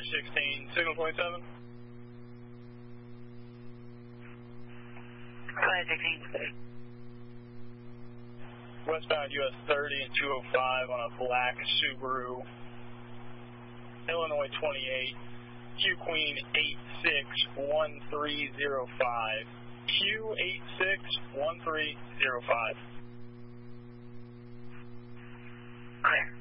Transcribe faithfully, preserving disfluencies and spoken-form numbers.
sixteen, signal twenty-seven. Flight sixteen. Westbound U S thirty and two oh five on a black Subaru. Illinois twenty-eight. Q Queen eight six one three zero five. Q eight six one three zero five. Clear.